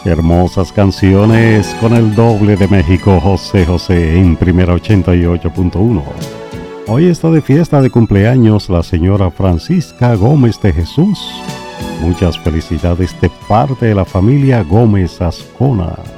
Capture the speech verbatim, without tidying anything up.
Hermosas canciones con el doble de México, José José, en Primera ochenta y ocho punto uno. Hoy está de fiesta de cumpleaños la señora Francisca Gómez de Jesús. Muchas felicidades de parte de la familia Gómez Ascona.